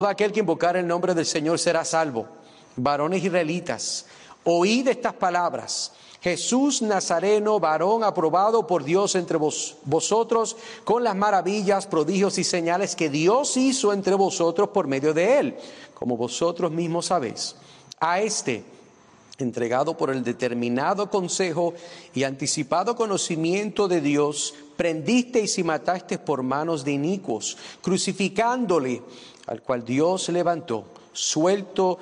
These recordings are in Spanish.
Todo aquel que invocar el nombre del Señor será salvo. Varones israelitas, oíd estas palabras. Jesús Nazareno, varón aprobado por Dios entre vosotros, con las maravillas, prodigios y señales que Dios hizo entre vosotros por medio de él, como vosotros mismos sabéis. A este, entregado por el determinado consejo y anticipado conocimiento de Dios, prendisteis y matasteis por manos de inicuos, crucificándole, al cual Dios levantó, sueltos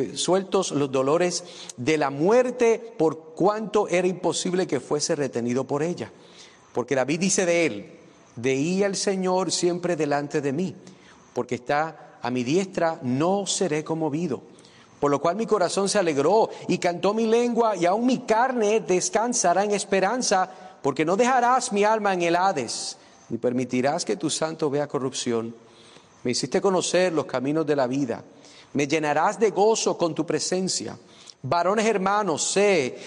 los dolores de la muerte, por cuanto era imposible que fuese retenido por ella. Porque David dice de él: veía al Señor siempre delante de mí, porque está a mi diestra, no seré conmovido. Por lo cual mi corazón se alegró y cantó mi lengua, y aún mi carne descansará en esperanza, porque no dejarás mi alma en el Hades, ni permitirás que tu santo vea corrupción. Me hiciste conocer los caminos de la vida. Me llenarás de gozo con tu presencia. Varones hermanos,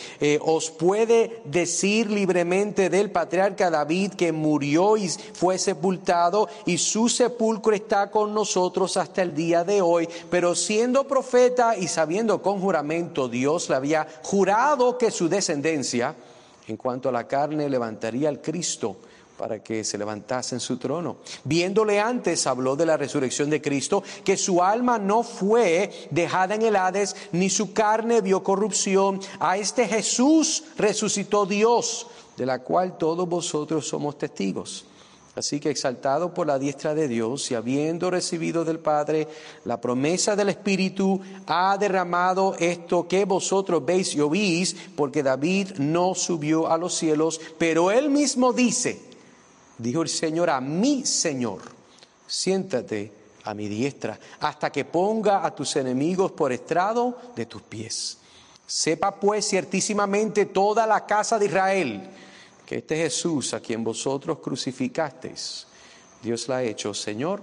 os puede decir libremente del patriarca David, que murió y fue sepultado, y su sepulcro está con nosotros hasta el día de hoy. Pero siendo profeta y sabiendo con juramento, Dios le había jurado que su descendencia, en cuanto a la carne, levantaría al Cristo, para que se levantase en su trono. Viéndole antes, habló de la resurrección de Cristo, que su alma no fue dejada en el Hades, ni su carne vio corrupción. A este Jesús resucitó Dios, de la cual todos vosotros somos testigos. Así que, exaltado por la diestra de Dios y habiendo recibido del Padre la promesa del Espíritu, ha derramado esto que vosotros veis y oís, porque David no subió a los cielos, pero él mismo dice: dijo el Señor a mi Señor, siéntate a mi diestra, hasta que ponga a tus enemigos por estrado de tus pies. Sepa pues ciertísimamente toda la casa de Israel, que este Jesús, a quien vosotros crucificasteis, Dios la ha hecho Señor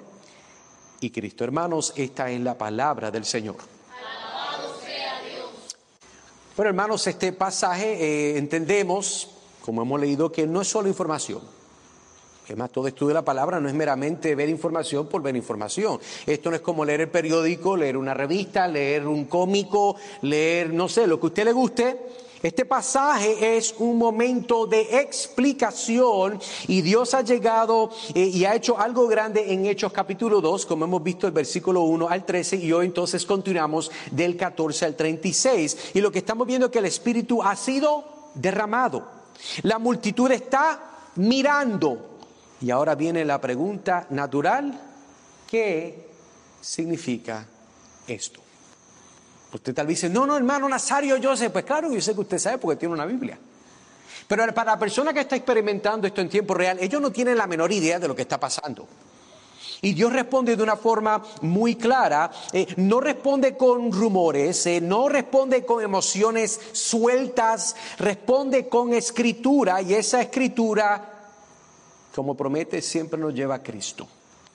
y Cristo. Hermanos, esta es la palabra del Señor. Alabado sea Dios. Bueno, hermanos, este pasaje entendemos, como hemos leído, que no es solo información. Es más, todo estudio de la palabra no es meramente ver información por ver información. Esto no es como leer el periódico, leer una revista, leer un cómico, leer, no sé, lo que a usted le guste. Este pasaje es un momento de explicación, y Dios ha llegado y ha hecho algo grande en Hechos capítulo 2, como hemos visto el versículo 1 al 13, y hoy entonces continuamos del 14 al 36. Y lo que estamos viendo es que el Espíritu ha sido derramado. La multitud está mirando. Y ahora viene la pregunta natural: ¿qué significa esto? Usted tal vez dice: no, hermano Nazario, yo sé. Pues claro, yo sé que usted sabe porque tiene una Biblia. Pero para la persona que está experimentando esto en tiempo real, ellos no tienen la menor idea de lo que está pasando. Y Dios responde de una forma muy clara, no responde con rumores, no responde con emociones sueltas, responde con escritura, y esa escritura, como promete, siempre nos lleva a Cristo.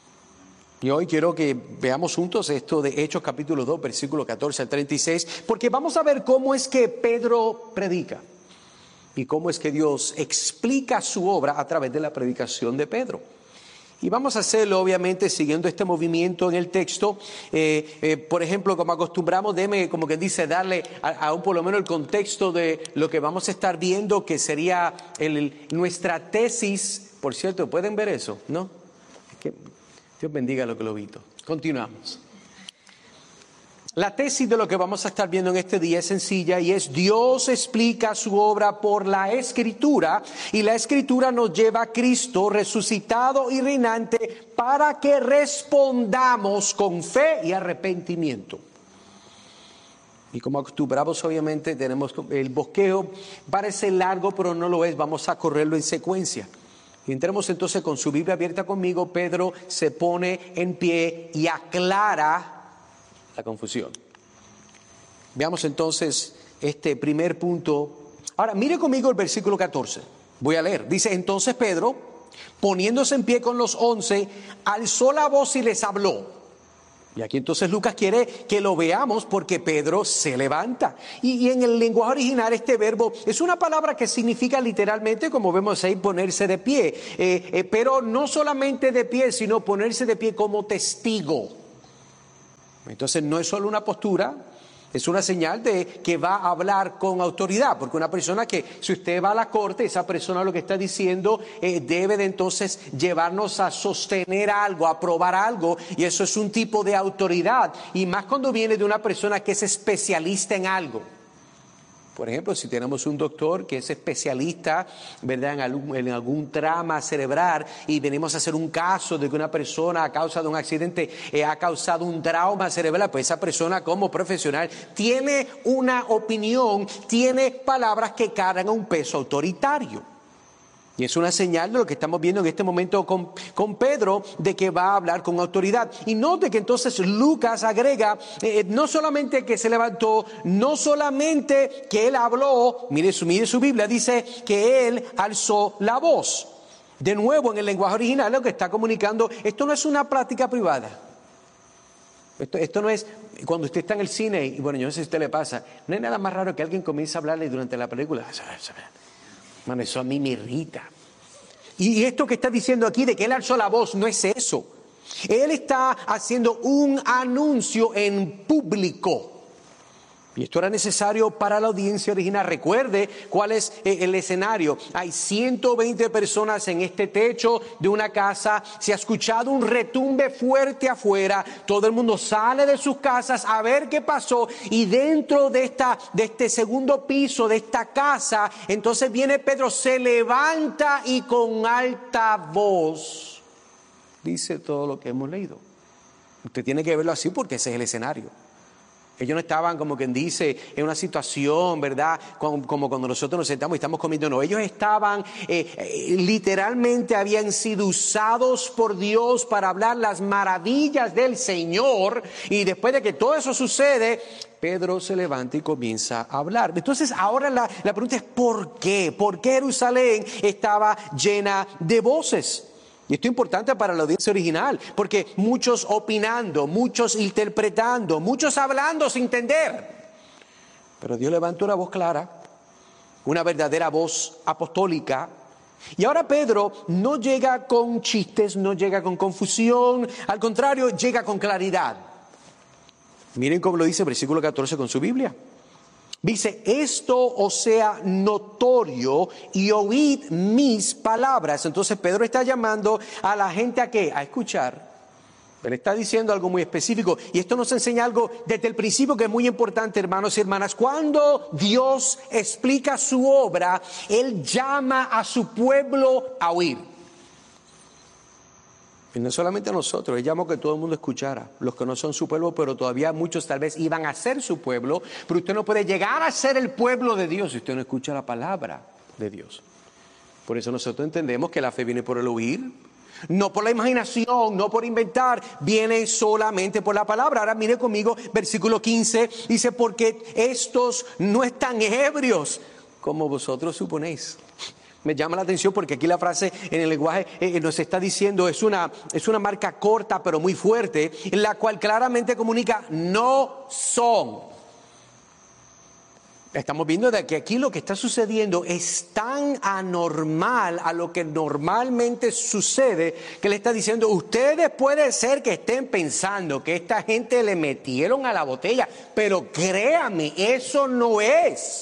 Y hoy quiero que veamos juntos esto de Hechos capítulo 2, versículo 14 al 36, porque vamos a ver cómo es que Pedro predica y cómo es que Dios explica su obra a través de la predicación de Pedro. Y vamos a hacerlo obviamente siguiendo este movimiento en el texto. Por ejemplo, como acostumbramos, como que dice, darle a por lo menos el contexto de lo que vamos a estar viendo, que sería nuestra tesis. Por cierto, ¿pueden ver eso? ¿No? Es que Dios bendiga a los globitos. Continuamos. La tesis de lo que vamos a estar viendo en este día es sencilla, y es: Dios explica su obra por la Escritura, y la Escritura nos lleva a Cristo resucitado y reinante para que respondamos con fe y arrepentimiento. Y como acostumbramos, obviamente tenemos el bosquejo. Parece largo, pero no lo es. Vamos a correrlo en secuencia. Y entremos entonces con su Biblia abierta conmigo. Pedro se pone en pie y aclara la confusión. Veamos entonces este primer punto. Ahora, mire conmigo el versículo 14. Voy a leer. Dice: entonces Pedro, poniéndose en pie con los 11, alzó la voz y les habló. Y aquí entonces Lucas quiere que lo veamos, porque Pedro se levanta. Y en el lenguaje original este verbo es una palabra que significa literalmente, como vemos ahí, ponerse de pie. Pero no solamente de pie, sino ponerse de pie como testigo. Entonces no es solo una postura, es una señal de que va a hablar con autoridad, porque una persona que, si usted va a la corte, esa persona lo que está diciendo debe de entonces llevarnos a sostener algo, a probar algo, y eso es un tipo de autoridad, y más cuando viene de una persona que es especialista en algo. Por ejemplo, si tenemos un doctor que es especialista, ¿verdad?, en algún trauma cerebral y venimos a hacer un caso de que una persona a causa de un accidente ha causado un trauma cerebral, pues esa persona como profesional tiene una opinión, tiene palabras que cargan un peso autoritario. Y es una señal de lo que estamos viendo en este momento con Pedro, de que va a hablar con autoridad. Y note que entonces Lucas agrega, no solamente que se levantó, no solamente que él habló, mire su Biblia, dice que él alzó la voz. De nuevo, en el lenguaje original lo que está comunicando, esto no es una plática privada. Esto no es cuando usted está en el cine, y bueno, yo no sé si a usted le pasa, no hay nada más raro que alguien comience a hablarle durante la película. Bueno, eso a mí me irrita. Y esto que está diciendo aquí de que él alzó la voz no es eso. Él está haciendo un anuncio en público. Y esto era necesario para la audiencia original. Recuerde cuál es el escenario. Hay 120 personas en este techo de una casa. Se ha escuchado un retumbe fuerte afuera. Todo el mundo sale de sus casas a ver qué pasó. Y dentro de este segundo piso de esta casa, entonces viene Pedro, se levanta y con alta voz dice todo lo que hemos leído. Usted tiene que verlo así porque ese es el escenario. Ellos no estaban, como quien dice, en una situación, ¿verdad?, como cuando nosotros nos sentamos y estamos comiendo. No, ellos estaban, literalmente habían sido usados por Dios para hablar las maravillas del Señor. Y después de que todo eso sucede, Pedro se levanta y comienza a hablar. Entonces ahora la pregunta es ¿por qué? ¿Por qué Jerusalén estaba llena de voces? Y esto es importante para la audiencia original, porque muchos opinando, muchos interpretando, muchos hablando sin entender. Pero Dios levantó una voz clara, una verdadera voz apostólica. Y ahora Pedro no llega con chistes, no llega con confusión, al contrario, llega con claridad. Miren cómo lo dice el versículo 14 con su Biblia. Dice, esto os sea notorio y oíd mis palabras. Entonces Pedro está llamando a la gente ¿a qué? A escuchar. Él está diciendo algo muy específico y esto nos enseña algo desde el principio que es muy importante, hermanos y hermanas. Cuando Dios explica su obra, Él llama a su pueblo a oír. Y no solamente a nosotros, Él llamó que todo el mundo escuchara, los que no son su pueblo, pero todavía muchos tal vez iban a ser su pueblo, pero usted no puede llegar a ser el pueblo de Dios si usted no escucha la palabra de Dios. Por eso nosotros entendemos que la fe viene por el oír, no por la imaginación, no por inventar, viene solamente por la palabra. Ahora mire conmigo, versículo 15, dice, porque estos no están ebrios como vosotros suponéis. Me llama la atención porque aquí la frase en el lenguaje nos está diciendo, es una marca corta pero muy fuerte, en la cual claramente comunica, no son. Estamos viendo de que aquí lo que está sucediendo es tan anormal a lo que normalmente sucede, que le está diciendo, ustedes puede ser que estén pensando que esta gente le metieron a la botella, pero créame, eso no es.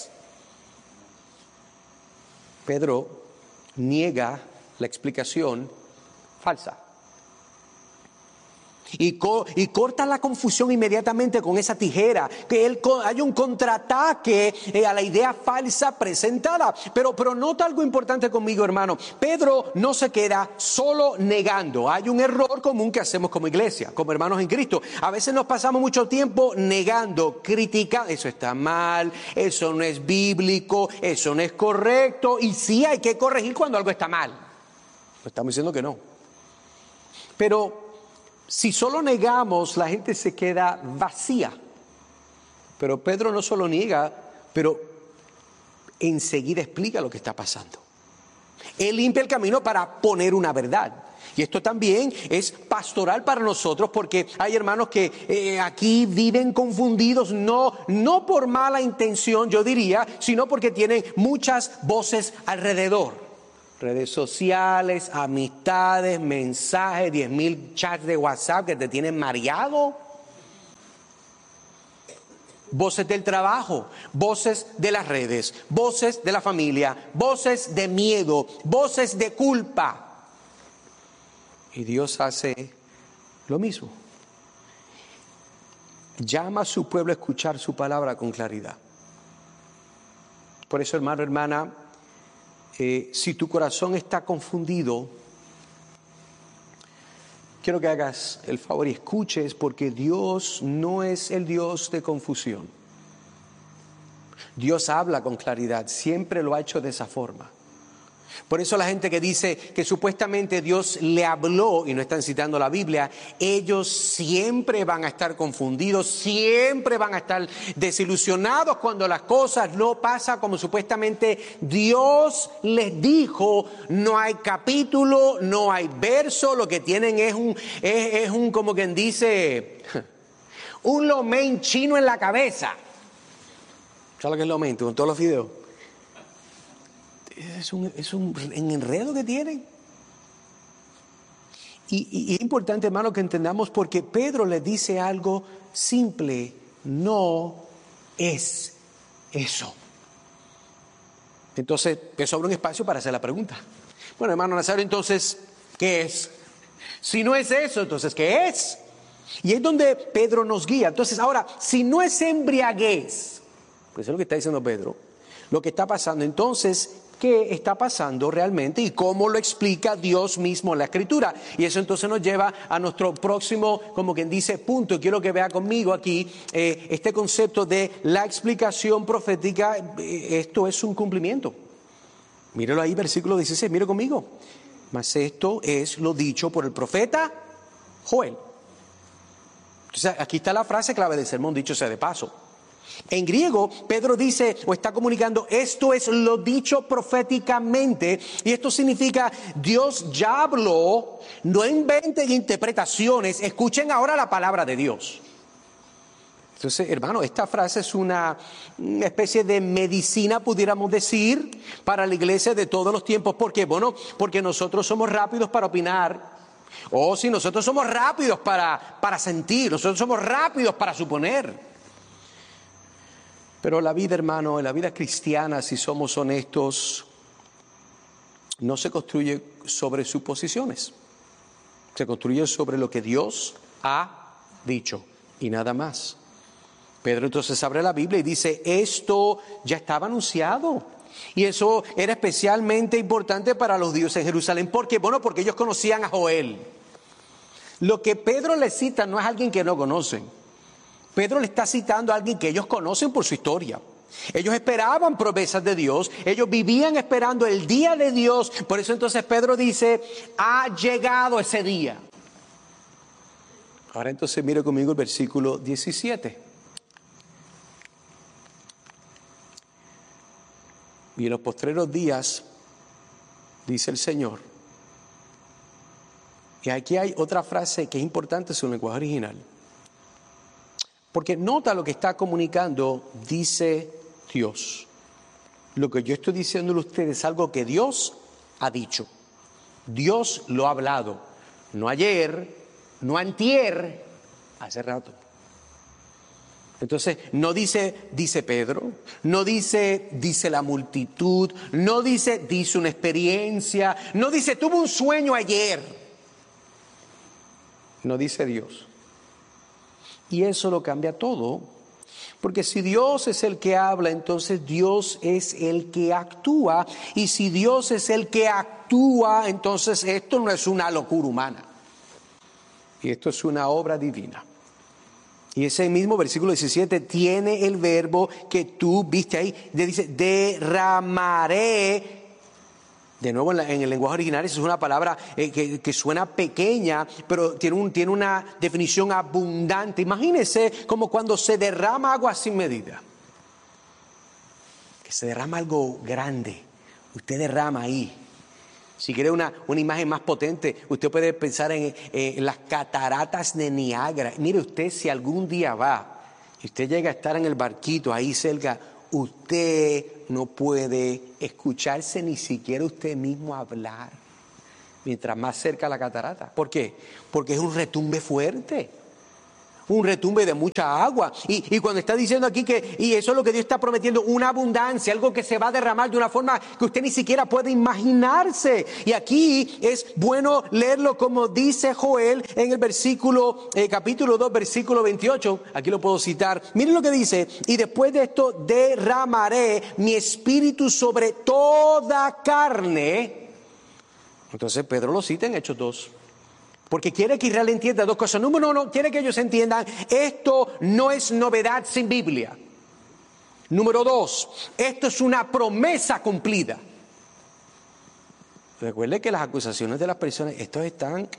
Pedro niega la explicación falsa. Y corta la confusión inmediatamente con esa tijera, que hay un contraataque a la idea falsa presentada. Pero nota algo importante conmigo, hermano. Pedro no se queda solo negando. Hay un error común que hacemos como iglesia, como hermanos en Cristo. A veces nos pasamos mucho tiempo negando, criticando. Eso está mal, eso no es bíblico, eso no es correcto. Y sí hay que corregir cuando algo está mal. No estamos diciendo que no. Pero si solo negamos, la gente se queda vacía. Pero Pedro no solo niega, pero enseguida explica lo que está pasando. Él limpia el camino para poner una verdad. Y esto también es pastoral para nosotros, porque hay hermanos que aquí viven confundidos, no por mala intención, yo diría, sino porque tienen muchas voces alrededor. Redes sociales, amistades, mensajes, 10,000 chats de WhatsApp que te tienen mareado. voces del trabajo, voces de las redes, voces de la familia, voces de miedo, voces de culpa. Y Dios hace lo mismo. Llama a su pueblo a escuchar su palabra con claridad. Por eso, hermano, hermana, si tu corazón está confundido, quiero que hagas el favor y escuches, porque Dios no es el Dios de confusión. Dios habla con claridad, siempre lo ha hecho de esa forma. Por eso la gente que dice que supuestamente Dios le habló y no están citando la Biblia, ellos siempre van a estar confundidos, siempre van a estar desilusionados cuando las cosas no pasan como supuestamente Dios les dijo. No hay capítulo, no hay verso, lo que tienen es un como quien dice, un lo mein chino en la cabeza. ¿Sabes lo que es lo mein? Con todos los videos. Es un enredo que tienen. Y es importante, hermano, que entendamos, porque Pedro les dice algo simple: no es eso. Entonces, eso abre un espacio para hacer la pregunta. Bueno, hermano Nazario, entonces, ¿qué es? Si no es eso, entonces, ¿qué es? Y es donde Pedro nos guía. Entonces, ahora, si no es embriaguez, pues es lo que está diciendo Pedro, lo que está pasando, entonces, ¿qué está pasando realmente y cómo lo explica Dios mismo en la Escritura? Y eso entonces nos lleva a nuestro próximo, como quien dice, punto. Quiero que vea conmigo aquí este concepto de la explicación profética. Esto es un cumplimiento. Míralo ahí, versículo 16, mire conmigo. Mas esto es lo dicho por el profeta Joel. Entonces, aquí está la frase clave del sermón, dicho sea de paso. En griego, Pedro dice o está comunicando: esto es lo dicho proféticamente, y esto significa Dios ya habló, no inventen interpretaciones, escuchen ahora la palabra de Dios. Entonces, hermano, esta frase es una especie de medicina, pudiéramos decir, para la iglesia de todos los tiempos. ¿Por qué? Bueno, porque nosotros somos rápidos para opinar, o si nosotros somos rápidos para sentir, nosotros somos rápidos para suponer. Pero la vida, hermano, la vida cristiana, si somos honestos, no se construye sobre suposiciones. Se construye sobre lo que Dios ha dicho y nada más. Pedro entonces abre la Biblia y dice: esto ya estaba anunciado. Y eso era especialmente importante para los judíos en Jerusalén. ¿Por qué? Bueno, porque ellos conocían a Joel. Lo que Pedro le cita no es alguien que no conocen. Pedro le está citando a alguien que ellos conocen por su historia. Ellos esperaban promesas de Dios, ellos vivían esperando el día de Dios. Por eso entonces Pedro dice: ha llegado ese día. Ahora entonces mire conmigo el versículo 17. Y en los postreros días, dice el Señor. Y aquí hay otra frase que es importante en su lenguaje original. Porque nota lo que está comunicando, dice Dios. Lo que yo estoy diciéndole a ustedes es algo que Dios ha dicho. Dios lo ha hablado. No ayer, no antier, hace rato. Entonces, no dice Pedro, no dice la multitud, no dice una experiencia, no dice tuve un sueño ayer. No dice Dios. Y eso lo cambia todo, porque si Dios es el que habla, entonces Dios es el que actúa, y si Dios es el que actúa, entonces esto no es una locura humana, y esto es una obra divina. Y ese mismo versículo 17 tiene el verbo que tú viste ahí, dice derramaré. De nuevo, en el lenguaje original, eso es una palabra que suena pequeña, pero tiene una definición abundante. Imagínese como cuando se derrama agua sin medida. Que se derrama algo grande. Usted derrama ahí. Si quiere una imagen más potente, usted puede pensar en las cataratas de Niágara. Mire usted, si algún día va y usted llega a estar en el barquito ahí cerca, usted no puede escucharse ni siquiera usted mismo hablar mientras más cerca la catarata. ¿Por qué? Porque es un retumbe fuerte. un retumbe de mucha agua. Y cuando está diciendo aquí y eso es lo que Dios está prometiendo, una abundancia, algo que se va a derramar de una forma que usted ni siquiera puede imaginarse. Y aquí es bueno leerlo como dice Joel en el versículo, capítulo 2, versículo 28. Aquí lo puedo citar. Miren lo que dice: y después de esto derramaré mi espíritu sobre toda carne. Entonces Pedro lo cita en Hechos 2. Porque quiere que Israel entienda dos cosas. Número uno, quiere que ellos entiendan, esto no es novedad sin Biblia. Número dos, esto es una promesa cumplida. Recuerde que las acusaciones de las personas, estos están...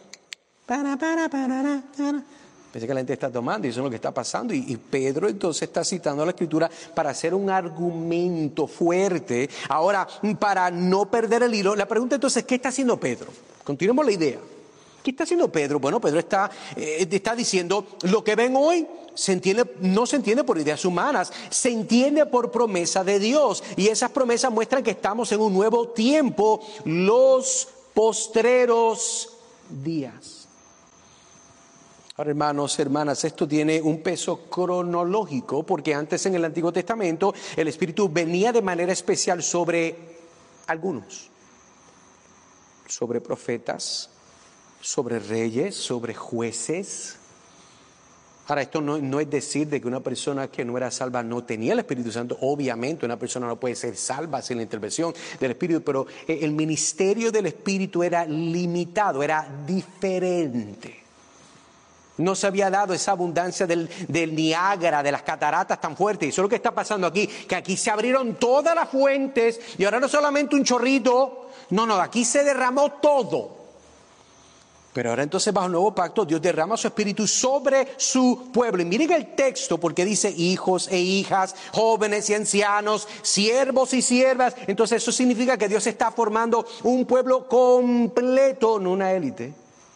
Pensé que la gente está tomando y eso es lo que está pasando. Y Pedro entonces está citando la Escritura para hacer un argumento fuerte. Ahora, para no perder el hilo, la pregunta entonces, ¿qué está haciendo Pedro? Continuemos la idea. ¿Qué está haciendo Pedro? Bueno, Pedro está diciendo, lo que ven hoy no se entiende por ideas humanas, se entiende por promesa de Dios. Y esas promesas muestran que estamos en un nuevo tiempo, los postreros días. Ahora, hermanos, hermanas, esto tiene un peso cronológico, porque antes en el Antiguo Testamento el Espíritu venía de manera especial sobre algunos, sobre profetas, sobre reyes, sobre jueces. Ahora, esto no es decir de que una persona que no era salva no tenía el Espíritu Santo. Obviamente una persona no puede ser salva sin la intervención del Espíritu, pero el ministerio del Espíritu era limitado, era diferente. No se había dado esa abundancia del Niágara, de las cataratas tan fuertes. Y eso es lo que está pasando aquí, que aquí se abrieron todas las fuentes y ahora no solamente un chorrito, no, aquí se derramó todo. Pero ahora entonces bajo el nuevo pacto Dios derrama su espíritu sobre su pueblo. Y miren el texto porque dice hijos e hijas, jóvenes y ancianos, siervos y siervas. Entonces eso significa que Dios está formando un pueblo completo, no una élite.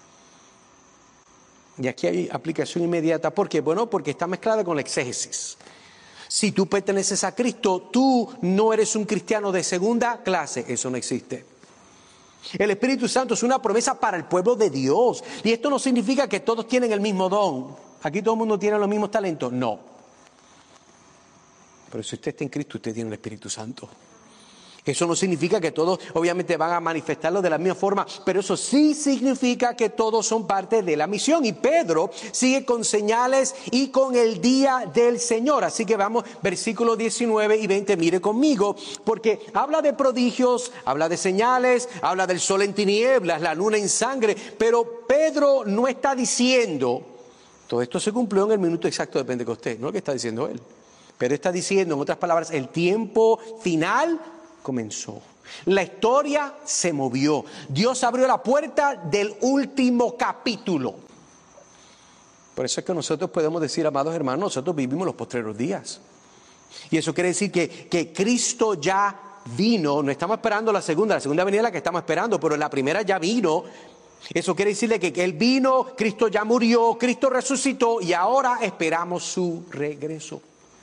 Y aquí hay aplicación inmediata. ¿Por qué? Bueno, porque está mezclada con la exégesis. Si tú perteneces a Cristo, tú no eres un cristiano de segunda clase. Eso no existe. El Espíritu Santo es una promesa para el pueblo de Dios. Y esto no significa que todos tienen el mismo don. Aquí todo el mundo tiene los mismos talentos. No. Pero si usted está en Cristo, usted tiene el Espíritu Santo. Eso no significa que todos obviamente van a manifestarlo de la misma forma, pero eso sí significa que todos son parte de la misión. Y Pedro sigue con señales y con el día del Señor. Así que vamos, versículos 19 y 20, mire conmigo, porque habla de prodigios, habla de señales, habla del sol en tinieblas, la luna en sangre, pero Pedro no está diciendo, todo esto se cumplió en el minuto exacto de Pentecostés, no es lo que está diciendo él. Pero está diciendo, en otras palabras, el tiempo final comenzó. La historia se movió. Dios abrió la puerta del último capítulo. Por eso es que nosotros podemos decir, amados hermanos, nosotros vivimos los postreros días. Y eso quiere decir que Cristo ya vino. No estamos esperando la segunda venida es la que estamos esperando, pero la primera ya vino. Eso quiere decirle que Él vino, Cristo ya murió, Cristo resucitó y ahora esperamos su regreso.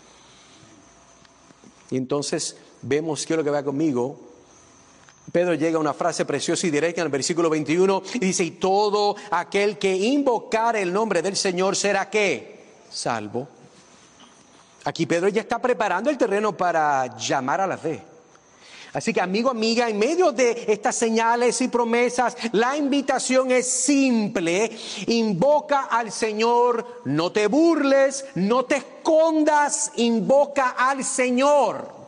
Y entonces vemos, quiero que vea conmigo, Pedro llega a una frase preciosa y directa en el versículo 21 y dice, y todo aquel que invocare el nombre del Señor será ¿qué? Salvo. Aquí Pedro ya está preparando el terreno para llamar a la fe. Así que amigo, amiga, en medio de estas señales y promesas, la invitación es simple. Invoca al Señor, no te burles, no te escondas, invoca al Señor.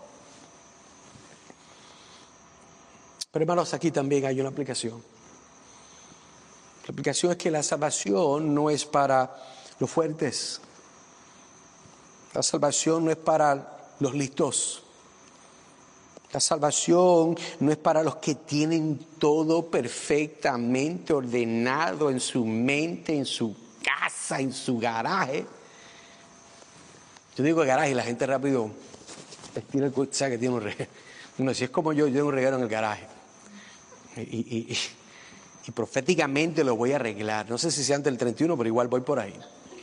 Pero hermanos, aquí también hay una aplicación. La aplicación es que la salvación no es para los fuertes. La salvación no es para los listos. La salvación no es para los que tienen todo perfectamente ordenado en su mente, en su casa, en su garaje. Yo digo garaje y la gente rápido estira el cuello, sabe que tiene un reguero. Bueno, si es como yo tengo un reguero en el garaje. Y proféticamente lo voy a arreglar. No sé si sea antes del 31, pero igual voy por ahí.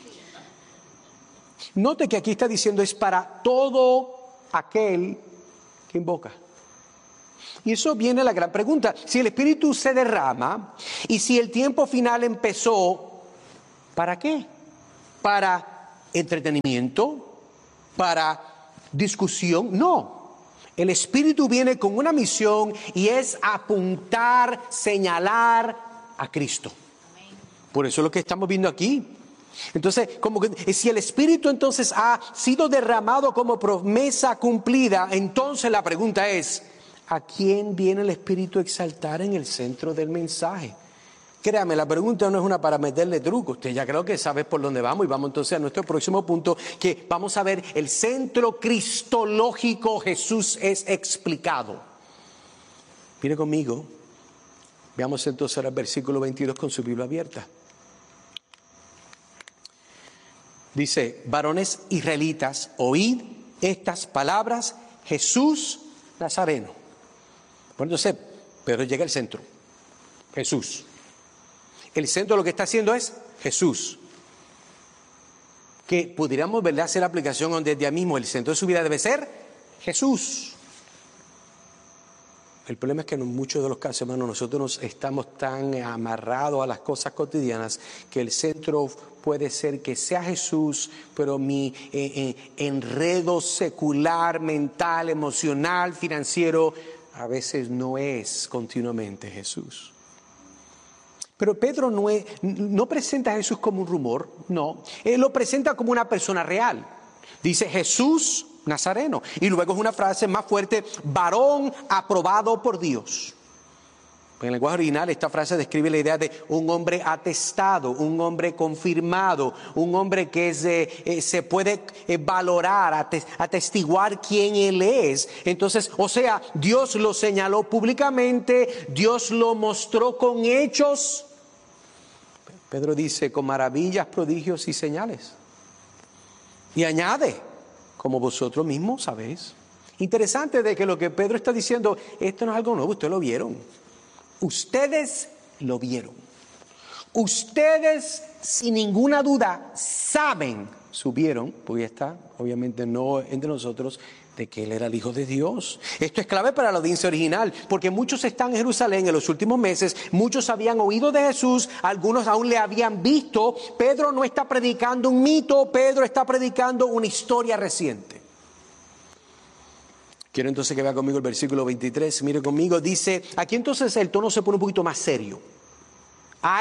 Note que aquí está diciendo es para todo aquel que invoca. Y eso viene la gran pregunta. Si el Espíritu se derrama y si el tiempo final empezó, ¿para qué? Para entretenimiento, para discusión. No. El Espíritu viene con una misión y es apuntar, señalar a Cristo. Por eso es lo que estamos viendo aquí. Entonces, como que si el Espíritu entonces ha sido derramado como promesa cumplida, entonces la pregunta es, ¿a quién viene el Espíritu a exaltar en el centro del mensaje? Créame, la pregunta no es una para meterle truco. Usted ya creo que sabe por dónde vamos y vamos entonces a nuestro próximo punto, que vamos a ver el centro cristológico. Jesús es explicado. Mire conmigo, veamos entonces el versículo 22 con su Biblia abierta. Dice, varones israelitas, oíd estas palabras, Jesús Nazareno. Bueno, entonces, pero llega al centro, Jesús. El centro lo que está haciendo es Jesús. Que pudiéramos, ¿verdad?, hacer la aplicación donde desde ahí mismo el centro de su vida debe ser Jesús. El problema es que en muchos de los casos, hermanos, nosotros nos estamos tan amarrados a las cosas cotidianas que el centro puede ser que sea Jesús, pero mi enredo secular, mental, emocional, financiero, a veces no es continuamente Jesús. Pero Pedro no presenta a Jesús como un rumor, no. Él lo presenta como una persona real. Dice Jesús Nazareno. Y luego es una frase más fuerte, varón aprobado por Dios. En el lenguaje original esta frase describe la idea de un hombre atestado, un hombre confirmado, un hombre que se puede valorar, atestiguar quién él es. Entonces, o sea, Dios lo señaló públicamente, Dios lo mostró con hechos. Pedro dice, con maravillas, prodigios y señales. Y añade, como vosotros mismos sabéis. Interesante de que lo que Pedro está diciendo, esto no es algo nuevo, ustedes lo vieron. Ustedes lo vieron. Ustedes, sin ninguna duda, supieron, porque está, obviamente no entre nosotros, de que Él era el Hijo de Dios. Esto es clave para la audiencia original, porque muchos están en Jerusalén en los últimos meses, muchos habían oído de Jesús, algunos aún le habían visto. Pedro no está predicando un mito, Pedro está predicando una historia reciente. Quiero entonces que vea conmigo el versículo 23, mire conmigo, dice, aquí entonces el tono se pone un poquito más serio. A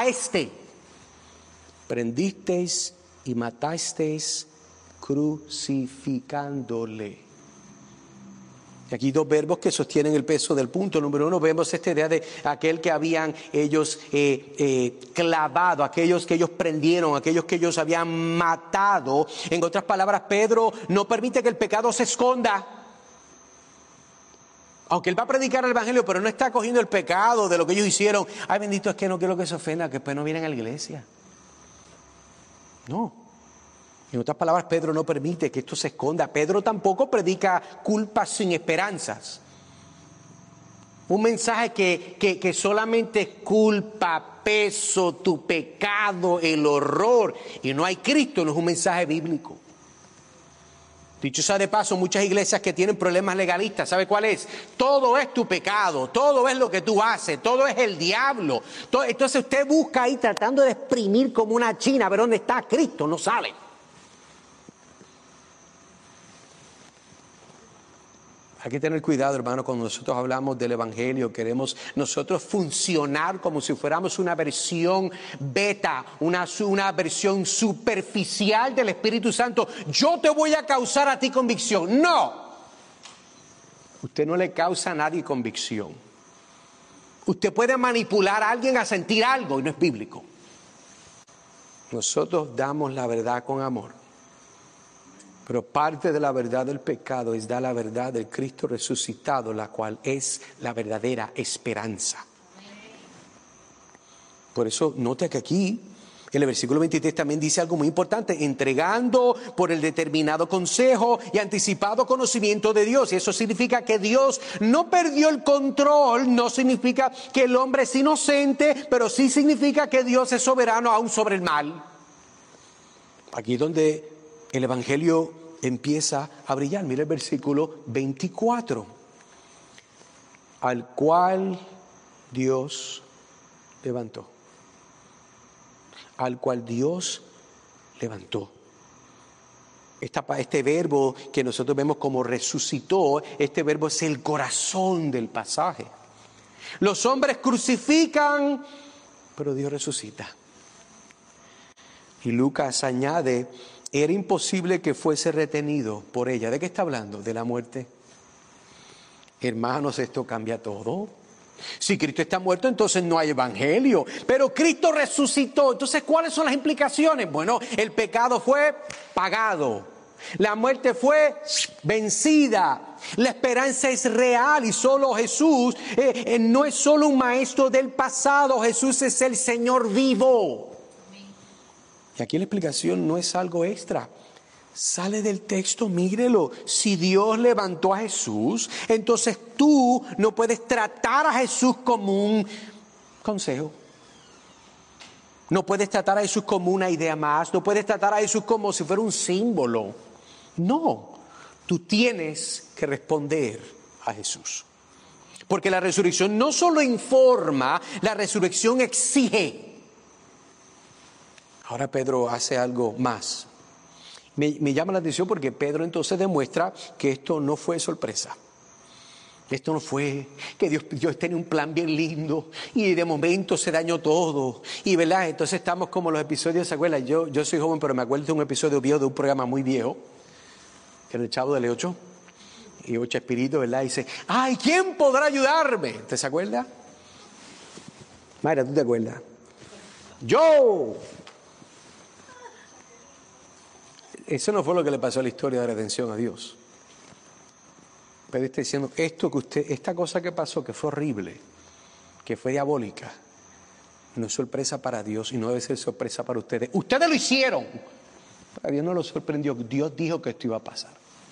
prendisteis y matasteis crucificándole. Y aquí dos verbos que sostienen el peso del punto. Número uno, vemos esta idea de aquel que habían ellos clavado, aquellos que ellos prendieron, aquellos que ellos habían matado. En otras palabras, Pedro no permite que el pecado se esconda. Aunque él va a predicar el evangelio, pero no está cogiendo el pecado de lo que ellos hicieron. Ay, bendito, es que no quiero que se ofenda, que después no vienen a la iglesia. No. En otras palabras, Pedro no permite que esto se esconda. Pedro tampoco predica culpas sin esperanzas. Un mensaje que solamente es culpa, peso, tu pecado, el horror. Y no hay Cristo, no es un mensaje bíblico. Dicho sea de paso, muchas iglesias que tienen problemas legalistas, ¿sabe cuál es? Todo es tu pecado, todo es lo que tú haces, todo es el diablo. Entonces usted busca ahí tratando de exprimir como una china, a ver dónde está Cristo, no sale. Hay que tener cuidado, hermano, cuando nosotros hablamos del evangelio, queremos nosotros funcionar como si fuéramos una versión beta, una versión superficial del Espíritu Santo. Yo te voy a causar a ti convicción. No. Usted no le causa a nadie convicción. Usted puede manipular a alguien a sentir algo y no es bíblico. Nosotros damos la verdad con amor. Pero parte de la verdad del pecado es dar la verdad del Cristo resucitado, la cual es la verdadera esperanza. Por eso, note que aquí, en el versículo 23 también dice algo muy importante, entregando por el determinado consejo y anticipado conocimiento de Dios. Y eso significa que Dios no perdió el control, no significa que el hombre es inocente, pero sí significa que Dios es soberano aún sobre el mal. Aquí es donde el evangelio empieza a brillar. Mira el versículo 24. Al cual Dios levantó. Al cual Dios levantó. Este verbo que nosotros vemos como resucitó, este verbo es el corazón del pasaje. Los hombres crucifican, pero Dios resucita. Y Lucas añade, era imposible que fuese retenido por ella. ¿De qué está hablando? De la muerte. Hermanos, esto cambia todo. Si Cristo está muerto, entonces no hay evangelio. Pero Cristo resucitó. Entonces, ¿cuáles son las implicaciones? Bueno, el pecado fue pagado. La muerte fue vencida. La esperanza es real y solo Jesús no es solo un maestro del pasado. Jesús es el Señor vivo. Y aquí la explicación no es algo extra. Sale del texto, mírelo. Si Dios levantó a Jesús, entonces tú no puedes tratar a Jesús como un consejo. No puedes tratar a Jesús como una idea más. No puedes tratar a Jesús como si fuera un símbolo. No, tú tienes que responder a Jesús. Porque la resurrección no solo informa, la resurrección exige. Ahora Pedro hace algo más. Me llama la atención porque Pedro entonces demuestra que esto no fue sorpresa. Esto no fue que Dios tenía un plan bien lindo y de momento se dañó todo. Y verdad, entonces estamos como los episodios, ¿se acuerdan? Yo soy joven, pero me acuerdo de un episodio viejo de un programa muy viejo, que era el Chavo del Ocho. Y Ocho Espíritu, ¿verdad? Y dice, ¡ay, quién podrá ayudarme! ¿Te se acuerda? Mayra, ¿tú te acuerdas? ¡Yo! Eso no fue lo que le pasó a la historia de redención a Dios. Pedro está diciendo, esta cosa que pasó, que fue horrible, que fue diabólica, no es sorpresa para Dios y no debe ser sorpresa para ustedes. Ustedes lo hicieron. A Dios no lo sorprendió. Dios dijo que esto iba a pasar.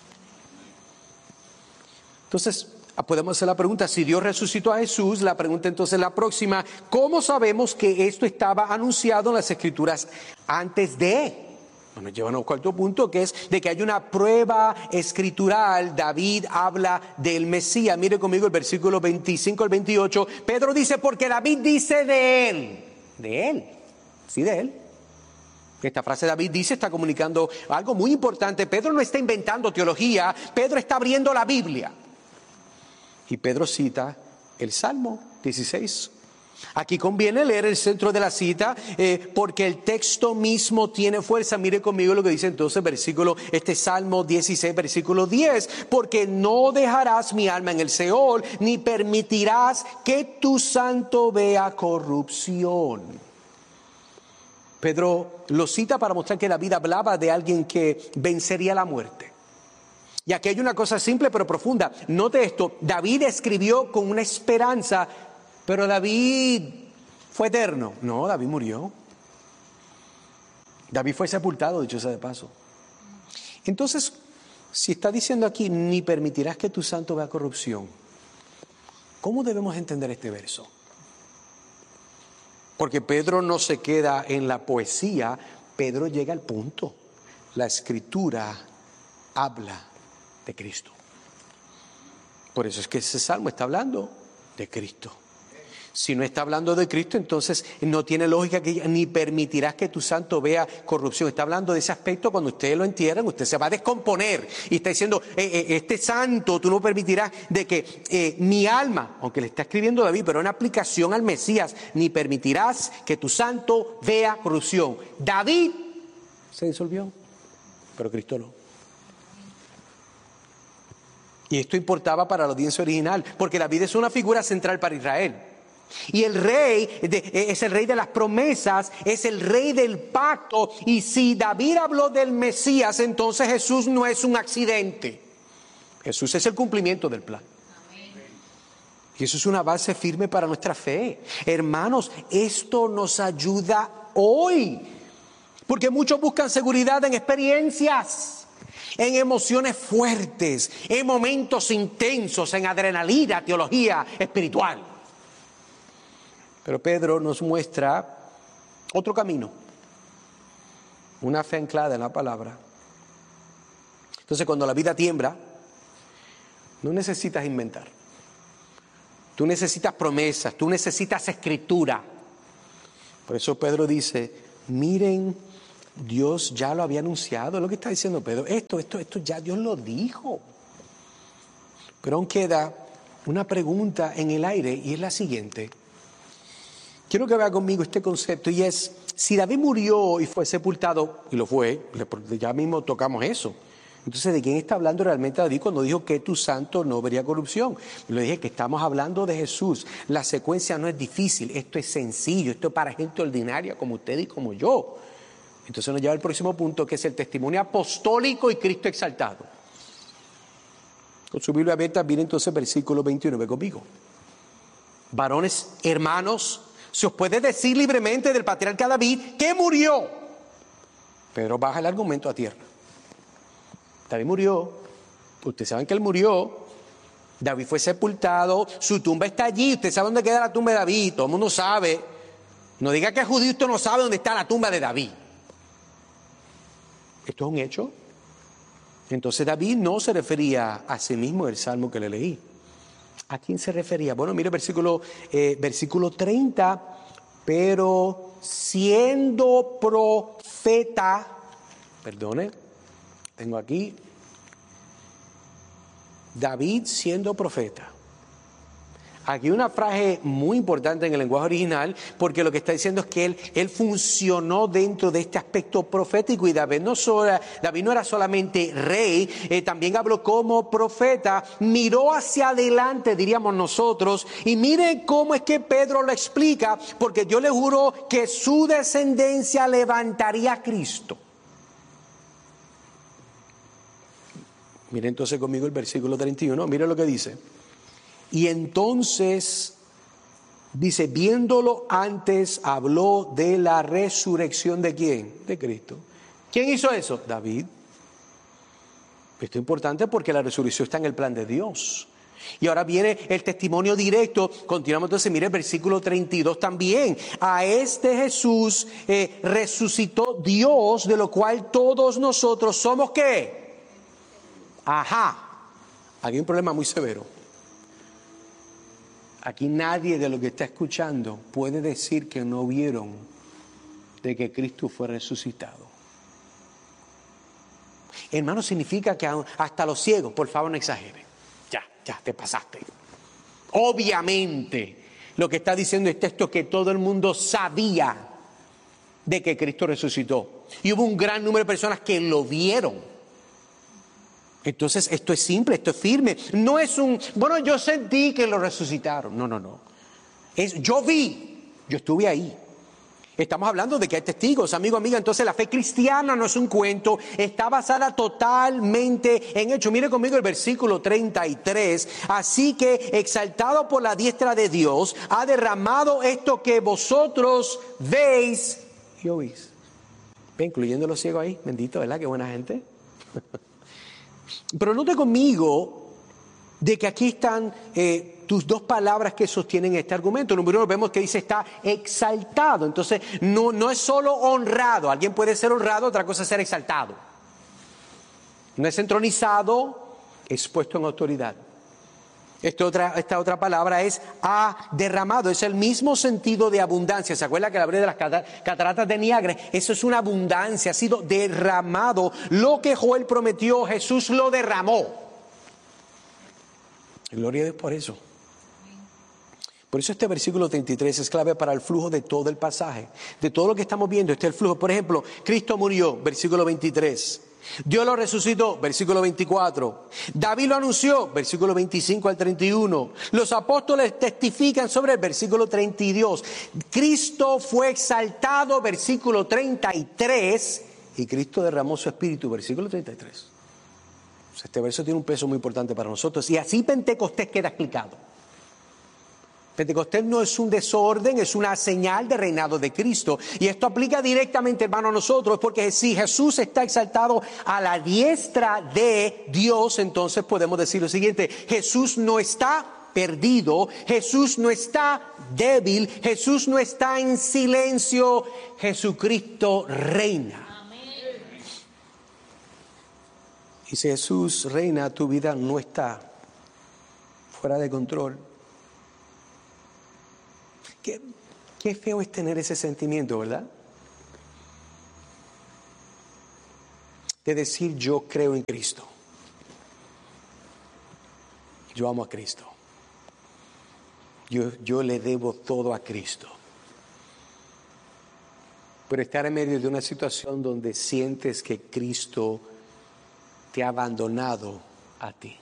Entonces, podemos hacer la pregunta, si Dios resucitó a Jesús, la pregunta entonces la próxima, ¿cómo sabemos que esto estaba anunciado en las Escrituras antes de? Bueno, llevan al cuarto punto, que es de que hay una prueba escritural. David habla del Mesías. Mire conmigo el versículo 25 al 28. Pedro dice, porque David dice de él. De él. Sí, de él. Esta frase David dice, está comunicando algo muy importante. Pedro no está inventando teología. Pedro está abriendo la Biblia. Y Pedro cita el Salmo 16. Aquí conviene leer el centro de la cita porque el texto mismo tiene fuerza. Mire conmigo lo que dice entonces Salmo 16, versículo 10. Porque no dejarás mi alma en el Seol, ni permitirás que tu santo vea corrupción. Pedro lo cita para mostrar que David hablaba de alguien que vencería la muerte. Y aquí hay una cosa simple pero profunda. Note esto, David escribió con una esperanza. Pero David fue eterno. No, David murió. David fue sepultado, dicho sea de paso. Entonces, si está diciendo aquí, ni permitirás que tu santo vea corrupción, ¿cómo debemos entender este verso? Porque Pedro no se queda en la poesía, Pedro llega al punto. La Escritura habla de Cristo. Por eso es que ese salmo está hablando de Cristo. Si no está hablando de Cristo, entonces no tiene lógica que ni permitirás que tu santo vea corrupción. Está hablando de ese aspecto cuando ustedes lo entierran, usted se va a descomponer. Y está diciendo, este santo, tú no permitirás de que mi alma, aunque le está escribiendo David, pero en aplicación al Mesías, ni permitirás que tu santo vea corrupción. David se disolvió, pero Cristo no. Y esto importaba para la audiencia original, porque David es una figura central para Israel. Y el rey es el rey de las promesas, es el rey del pacto. Y si David habló del Mesías, entonces Jesús no es un accidente. Jesús es el cumplimiento del plan. Y eso es una base firme para nuestra fe. Hermanos, esto nos ayuda hoy. Porque muchos buscan seguridad en experiencias, en emociones fuertes, en momentos intensos, en adrenalina, teología espiritual. Pero Pedro nos muestra otro camino, una fe anclada en la palabra. Entonces, cuando la vida tiembla, no necesitas inventar. Tú necesitas promesas, tú necesitas escritura. Por eso Pedro dice, miren Dios ya lo había anunciado, es lo que está diciendo Pedro. Esto ya Dios lo dijo. Pero aún queda una pregunta en el aire y es la siguiente. Quiero que vea conmigo este concepto y es, si David murió y fue sepultado, y lo fue, ya mismo tocamos eso. Entonces, ¿de quién está hablando realmente David cuando dijo que tu santo no vería corrupción? Le dije que estamos hablando de Jesús. La secuencia no es difícil, esto es sencillo, esto es para gente ordinaria como usted y como yo. Entonces nos lleva al próximo punto, que es el testimonio apostólico y Cristo exaltado. Con su Biblia abierta, viene entonces versículo 21, ve conmigo. Varones, hermanos, se os puede decir libremente del patriarca David que murió. Pedro baja el argumento a tierra. David murió, ustedes saben que él murió, David fue sepultado, su tumba está allí, usted sabe dónde queda la tumba de David, todo el mundo sabe. No diga que es judío, usted no sabe dónde está la tumba de David. Esto es un hecho. Entonces David no se refería a sí mismo en el salmo que le leí. ¿A quién se refería? Bueno, mire versículo 30, pero siendo profeta, perdone, tengo aquí, David siendo profeta. Aquí hay una frase muy importante en el lenguaje original, porque lo que está diciendo es que él funcionó dentro de este aspecto profético, y David no era solamente rey, también habló como profeta, miró hacia adelante, diríamos nosotros, y miren cómo es que Pedro lo explica, porque yo le juro que su descendencia levantaría a Cristo. Miren entonces conmigo el versículo 31, miren lo que dice. Y entonces, dice, viéndolo antes, habló de la resurrección ¿de quién? De Cristo. ¿Quién hizo eso? David. Esto es importante porque la resurrección está en el plan de Dios. Y ahora viene el testimonio directo. Continuamos entonces, mire el versículo 32 también. A este Jesús resucitó Dios, de lo cual todos nosotros somos ¿qué? Ajá. Aquí hay un problema muy severo. Aquí nadie de lo que está escuchando puede decir que no vieron de que Cristo fue resucitado. Hermano, significa que hasta los ciegos, por favor no exageren. Ya, te pasaste. Obviamente, lo que está diciendo el texto es que todo el mundo sabía de que Cristo resucitó. Y hubo un gran número de personas que lo vieron. Entonces, esto es simple, esto es firme. No es bueno, yo sentí que lo resucitaron. No. Yo vi, yo estuve ahí. Estamos hablando de que hay testigos, amigo, amiga. Entonces, la fe cristiana no es un cuento, está basada totalmente en hechos. Mire conmigo el versículo 33. Así que, exaltado por la diestra de Dios, ha derramado esto que vosotros veis y oís. Ve, incluyendo los ciegos ahí. Bendito, ¿verdad? Qué buena gente. Pero note conmigo de que aquí están tus dos palabras que sostienen este argumento. Número uno, vemos que dice está exaltado. Entonces, no es solo honrado. Alguien puede ser honrado, otra cosa es ser exaltado. No es entronizado, es puesto en autoridad. Esta otra palabra es ha derramado. Es el mismo sentido de abundancia. ¿Se acuerda que hablé de las cataratas de Niágara? Eso es una abundancia, ha sido derramado. Lo que Joel prometió, Jesús lo derramó. Gloria a Dios por eso. Por eso este versículo 33 es clave para el flujo de todo el pasaje. De todo lo que estamos viendo, este es el flujo. Por ejemplo, Cristo murió, versículo 23. Dios lo resucitó, versículo 24. David lo anunció, versículo 25 al 31. Los apóstoles testifican sobre el versículo 32. Cristo fue exaltado, versículo 33. Y Cristo derramó su espíritu, versículo 33. Este verso tiene un peso muy importante para nosotros. Y así Pentecostés queda explicado. Pentecostés no es un desorden, es una señal de reinado de Cristo. Y esto aplica directamente, hermano, a nosotros, porque si Jesús está exaltado a la diestra de Dios, entonces podemos decir lo siguiente: Jesús no está perdido, Jesús no está débil, Jesús no está en silencio, Jesucristo reina. Y si Jesús reina, tu vida no está fuera de control. Qué feo es tener ese sentimiento, ¿verdad? de decir yo creo en Cristo. Yo amo a Cristo. Yo le debo todo a Cristo. Pero estar en medio de una situación donde sientes que Cristo te ha abandonado a ti.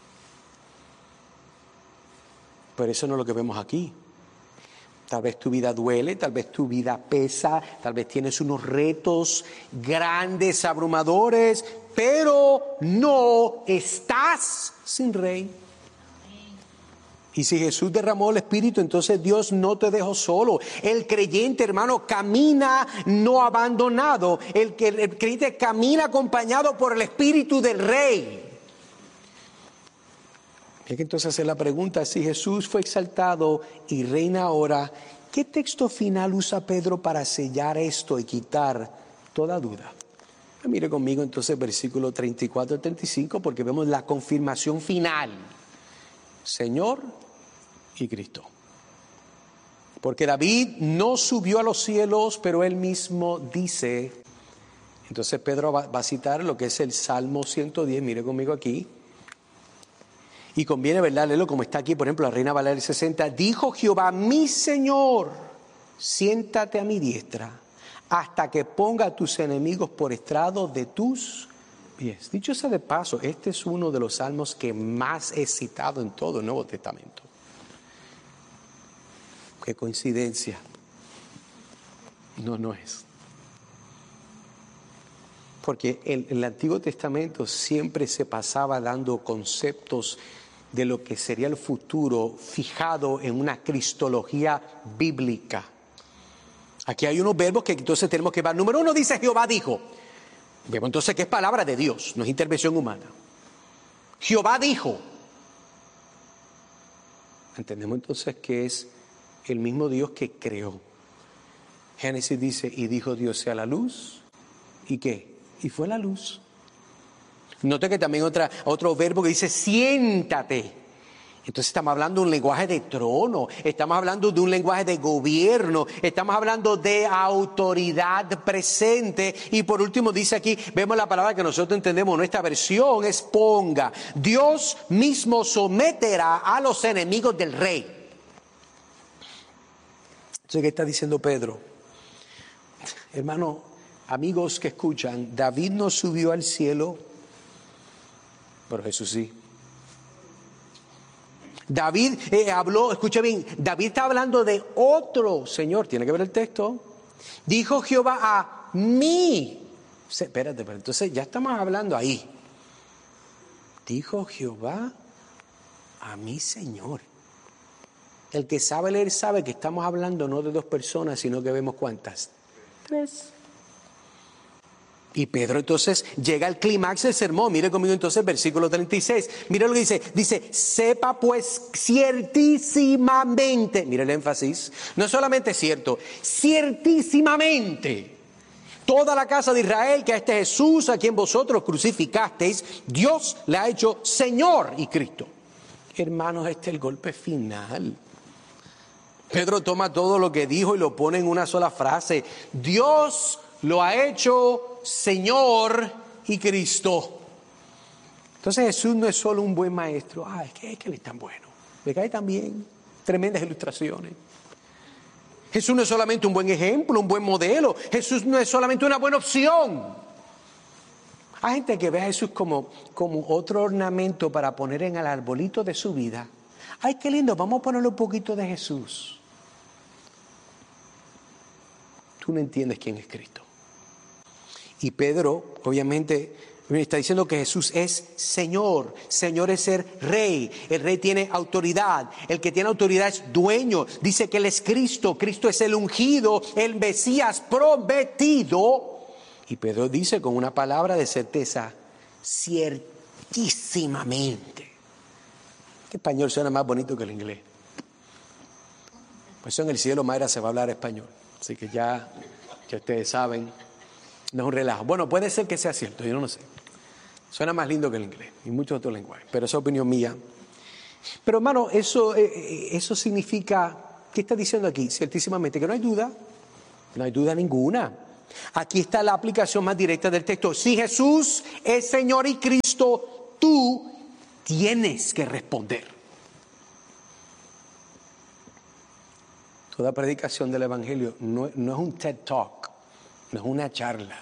Pero eso no es lo que vemos aquí. Tal vez tu vida duele, tal vez tu vida pesa, tal vez tienes unos retos grandes, abrumadores, pero no estás sin rey. Y si Jesús derramó el Espíritu, entonces Dios no te dejó solo. El creyente, hermano, camina no abandonado. El creyente camina acompañado por el Espíritu del Rey. Hay que entonces hacer la pregunta, si Jesús fue exaltado y reina ahora, ¿qué texto final usa Pedro para sellar esto y quitar toda duda? Mire conmigo entonces versículo 34 al 35, porque vemos la confirmación final. Señor y Cristo. Porque David no subió a los cielos, pero él mismo dice, entonces Pedro va a citar lo que es el Salmo 110, mire conmigo aquí. Y conviene, ¿verdad?, leerlo como está aquí, por ejemplo, la Reina Valera 60. Dijo Jehová, mi Señor, siéntate a mi diestra, hasta que ponga a tus enemigos por estrado de tus pies. Dicho sea de paso, este es uno de los salmos que más he citado en todo el Nuevo Testamento. Qué coincidencia. No es. Porque el Antiguo Testamento siempre se pasaba dando conceptos de lo que sería el futuro fijado en una cristología bíblica. Aquí hay unos verbos que entonces tenemos que ver. Número 1 dice Jehová dijo. Vemos entonces que es palabra de Dios, no es intervención humana. Jehová dijo. Entendemos entonces que es el mismo Dios que creó. Génesis dice, y dijo Dios sea la luz. ¿Y qué? Y fue la luz. Note que también otro verbo que dice siéntate. Entonces estamos hablando de un lenguaje de trono, estamos hablando de un lenguaje de gobierno, estamos hablando de autoridad presente. Y por último dice aquí, vemos la palabra que nosotros entendemos, nuestra versión es ponga. Dios mismo someterá a los enemigos del rey. Entonces, ¿qué está diciendo Pedro? Hermano, amigos que escuchan, David no subió al cielo, pero Jesús sí. David habló, escucha bien, David está hablando de otro Señor, tiene que ver el texto. Dijo Jehová a mí. Espérate, pero entonces ya estamos hablando ahí. Dijo Jehová a mi Señor. El que sabe leer sabe que estamos hablando no de dos personas, sino que vemos ¿cuántas? 3. Y Pedro entonces llega al clímax del sermón. Mire conmigo entonces versículo 36. Mire lo que dice. Dice, sepa pues ciertísimamente. Mire el énfasis. No es solamente cierto, ciertísimamente. Toda la casa de Israel que a este Jesús a quien vosotros crucificasteis, Dios le ha hecho Señor y Cristo. Hermanos, este es el golpe final. Pedro toma todo lo que dijo y lo pone en una sola frase. Dios lo ha hecho Señor y Cristo. Entonces Jesús no es solo un buen maestro. Es que él es tan bueno. Me cae tan bien. Tremendas ilustraciones. Jesús no es solamente un buen ejemplo, un buen modelo. Jesús no es solamente una buena opción. Hay gente que ve a Jesús como otro ornamento para poner en el arbolito de su vida. Ay, qué lindo, vamos a ponerle un poquito de Jesús. Tú no entiendes quién es Cristo. Y Pedro, obviamente, está diciendo que Jesús es Señor. Señor es ser rey. El rey tiene autoridad. El que tiene autoridad es dueño. Dice que Él es Cristo. Cristo es el ungido, el Mesías prometido. Y Pedro dice con una palabra de certeza, ciertísimamente. ¿Qué español suena más bonito que el inglés? Pues eso en el cielo, Mayra, se va a hablar español. Así que ya ustedes saben, no es un relajo. Bueno, puede ser que sea cierto, yo no lo sé. Suena más lindo que el inglés y muchos otros lenguajes, pero esa es opinión mía. Pero hermano, eso significa, ¿qué está diciendo aquí? Ciertísimamente que no hay duda ninguna. Aquí está la aplicación más directa del texto. Si Jesús es Señor y Cristo, tú tienes que responder. Toda predicación del Evangelio no es un TED Talk, no es una charla,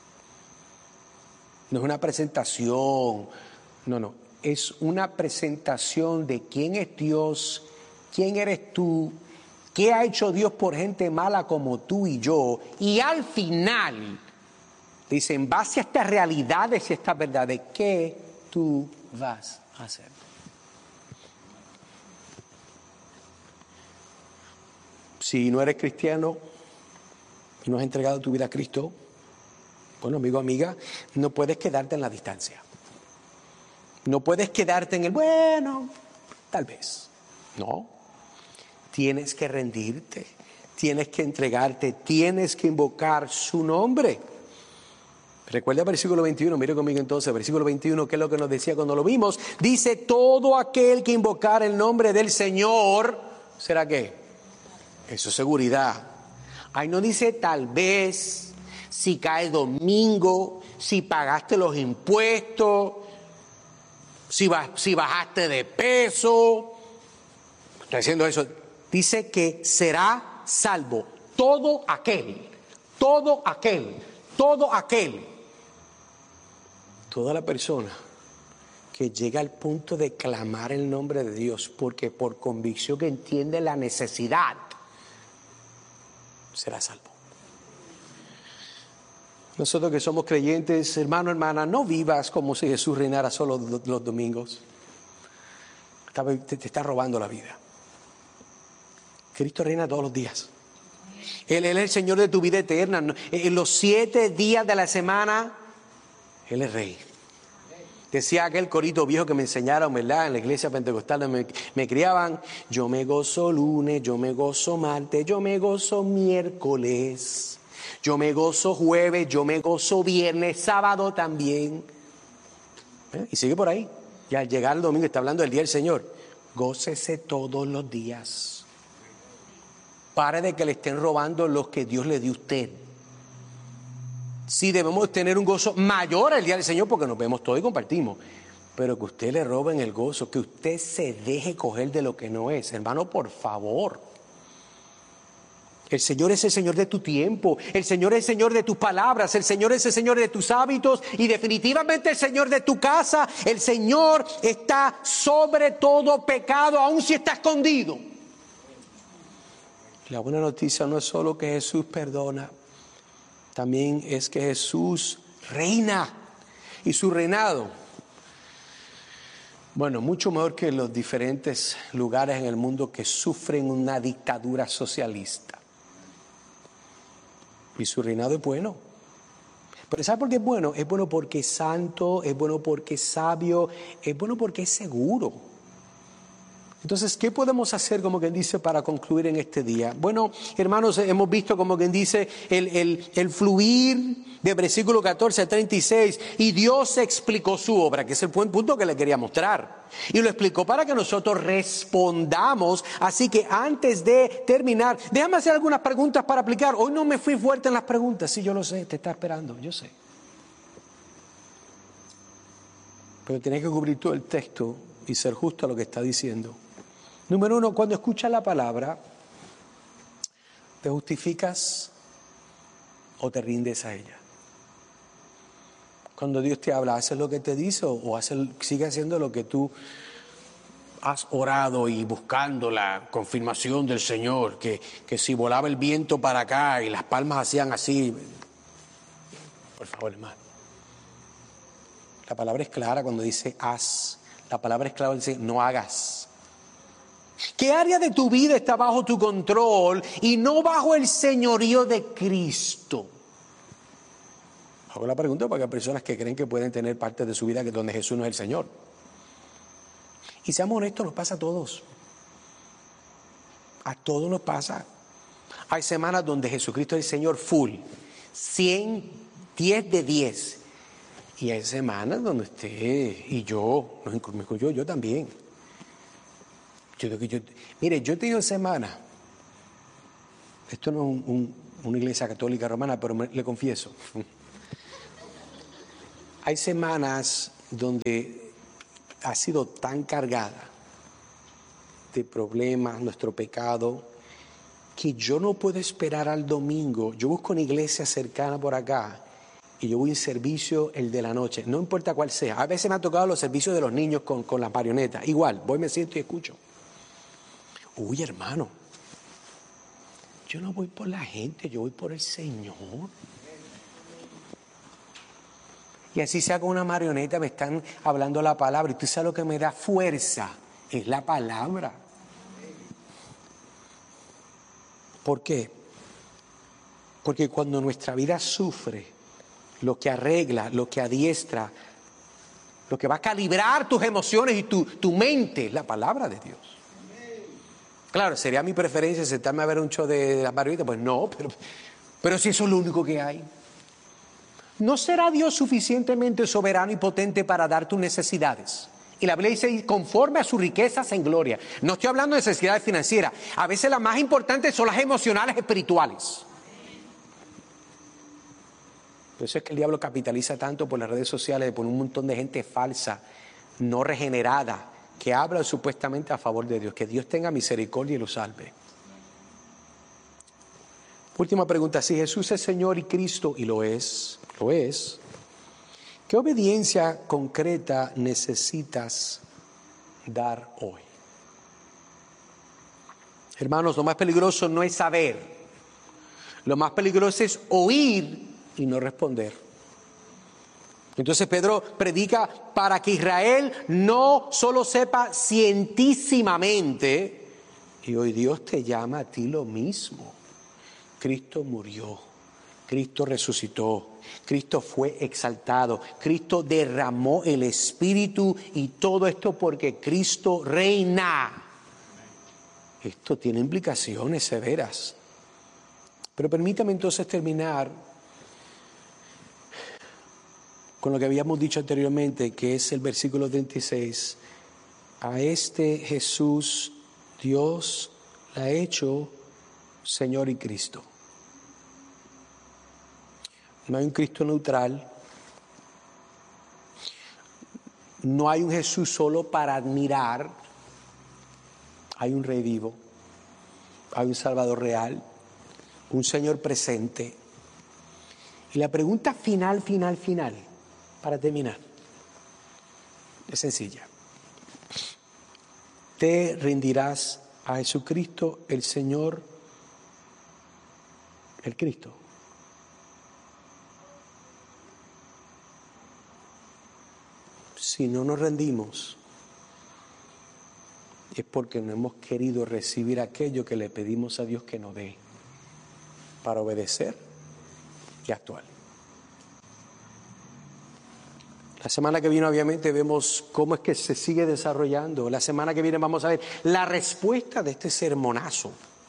no es una presentación, no, es una presentación de quién es Dios, quién eres tú, qué ha hecho Dios por gente mala como tú y yo, y al final dice, en base a estas realidades y estas verdades, ¿qué tú vas a hacer? Si no eres cristiano y no has entregado tu vida a Cristo, bueno, amigo, amiga, no puedes quedarte en la distancia. No puedes quedarte en el, bueno, tal vez. No. Tienes que rendirte, tienes que entregarte, tienes que invocar su nombre. Recuerda el versículo 21, mire conmigo entonces, versículo 21, ¿qué es lo que nos decía cuando lo vimos? Dice, todo aquel que invocar el nombre del Señor, ¿será qué? Eso es seguridad. Ahí no dice tal vez, si cae domingo, si pagaste los impuestos, si bajaste de peso. Estoy diciendo eso. Dice que será salvo todo aquel, toda la persona que llega al punto de clamar el nombre de Dios, porque por convicción que entiende la necesidad, será salvo. Nosotros que somos creyentes, hermano, hermana, no vivas como si Jesús reinara solo los domingos. Te está robando la vida. Cristo reina todos los días. Él es el Señor de tu vida eterna. En los 7 días de la semana, Él es Rey. Decía aquel corito viejo que me enseñaron, ¿verdad? En la iglesia pentecostal me criaban. Yo me gozo lunes, yo me gozo martes, yo me gozo miércoles, yo me gozo jueves, yo me gozo viernes, sábado también. Y sigue por ahí. Y al llegar el domingo está hablando del día del Señor. Gócese todos los días. Pare de que le estén robando los que Dios le dio a usted. Sí, debemos tener un gozo mayor al día del Señor porque nos vemos todos y compartimos. Pero que usted le roben el gozo, que usted se deje coger de lo que no es. Hermano, por favor. El Señor es el Señor de tu tiempo. El Señor es el Señor de tus palabras. El Señor es el Señor de tus hábitos. Y definitivamente el Señor de tu casa. El Señor está sobre todo pecado, aun si está escondido. La buena noticia no es solo que Jesús perdona. También es que Jesús reina y su reinado, bueno, mucho mejor que los diferentes lugares en el mundo que sufren una dictadura socialista. Y su reinado es bueno. Pero ¿sabe por qué es bueno? Es bueno porque es santo, es bueno porque es sabio, es bueno porque es seguro. Entonces, ¿qué podemos hacer, como quien dice, para concluir en este día? Bueno, hermanos, hemos visto, como quien dice, el fluir de versículo 14 a 36, y Dios explicó su obra, que es el buen punto que le quería mostrar. Y lo explicó para que nosotros respondamos. Así que antes de terminar, déjame hacer algunas preguntas para aplicar. Hoy no me fui fuerte en las preguntas. Sí, yo lo sé, te está esperando, yo sé. Pero tienes que cubrir todo el texto y ser justo a lo que está diciendo. Número 1, cuando escuchas la palabra, ¿te justificas o te rindes a ella? Cuando Dios te habla, ¿haces lo que te dice o sigue haciendo lo que tú has orado y buscando la confirmación del Señor? Que si volaba el viento para acá y las palmas hacían así. Por favor, hermano. La palabra es clara cuando dice haz. La palabra es clara cuando dice no hagas. ¿Qué área de tu vida está bajo tu control y no bajo el señorío de Cristo? Hago la pregunta porque hay personas que creen que pueden tener parte de su vida donde Jesús no es el Señor. Y seamos honestos, nos pasa a todos. A todos nos pasa. Hay semanas donde Jesucristo es el Señor full, 100, 10 de 10. Y hay semanas donde usted y yo, yo también. Mire, yo he tenido semanas, esto no es una iglesia católica romana, pero le confieso, hay semanas donde ha sido tan cargada de problemas, nuestro pecado, que yo no puedo esperar al domingo. Yo busco una iglesia cercana por acá y yo voy en servicio el de la noche, no importa cuál sea. A veces me ha tocado los servicios de los niños con las marionetas. Igual, voy, me siento y escucho. Uy, hermano, yo no voy por la gente, yo voy por el Señor. Y así sea con una marioneta, me están hablando la palabra. Y tú sabes lo que me da fuerza, es la palabra. ¿Por qué? Porque cuando nuestra vida sufre, lo que arregla, lo que adiestra, lo que va a calibrar tus emociones y tu mente es la palabra de Dios. Claro, sería mi preferencia sentarme a ver un show de las marionetas. Pues no, pero si eso es lo único que hay. ¿No será Dios suficientemente soberano y potente para dar tus necesidades? Y la Biblia dice, conforme a sus riquezas en gloria. No estoy hablando de necesidades financieras. A veces las más importantes son las emocionales, espirituales. Por eso es que el diablo capitaliza tanto por las redes sociales, por un montón de gente falsa, no regenerada, que habla supuestamente a favor de Dios. Que Dios tenga misericordia y lo salve. Última pregunta, si Jesús es Señor y Cristo, y lo es, ¿qué obediencia concreta necesitas dar hoy? Hermanos, lo más peligroso no es saber. Lo más peligroso es oír y no responder. Entonces Pedro predica para que Israel no solo sepa cientísimamente, y hoy Dios te llama a ti lo mismo. Cristo murió, Cristo resucitó, Cristo fue exaltado, Cristo derramó el Espíritu y todo esto porque Cristo reina. Esto tiene implicaciones severas. Pero permítame entonces terminar con lo que habíamos dicho anteriormente, que es el versículo 36. A este Jesús Dios le ha hecho Señor y Cristo. No hay un Cristo neutral. No hay un Jesús solo para admirar. Hay un Rey vivo. Hay un Salvador real. Un Señor presente. Y la pregunta final, para terminar, es sencilla. ¿Te rendirás a Jesucristo, el Señor, el Cristo? Si no nos rendimos, es porque no hemos querido recibir aquello que le pedimos a Dios que nos dé para obedecer y actuar. La semana que viene obviamente vemos cómo es que se sigue desarrollando. La semana que viene vamos a ver la respuesta de este sermonazo.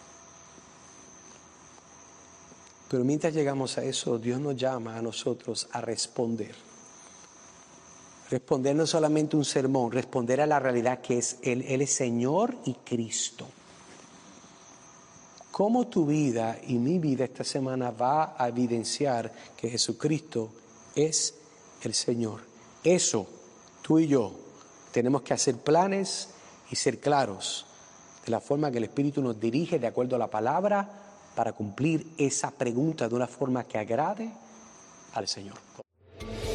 Pero mientras llegamos a eso, Dios nos llama a nosotros a responder. Responder no solamente un sermón, responder a la realidad que es Él es Señor y Cristo. ¿Cómo tu vida y mi vida esta semana va a evidenciar que Jesucristo es el Señor? Eso, tú y yo, tenemos que hacer planes y ser claros de la forma que el Espíritu nos dirige de acuerdo a la palabra para cumplir esa pregunta de una forma que agrade al Señor.